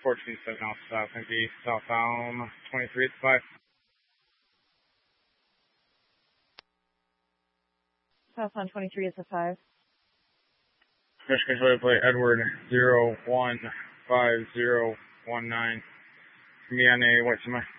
14-7 off south, and be southbound 23 at 5. Southbound 23 is a 5. Michigan Toilet Plate Edward 015019. Me on a white semi.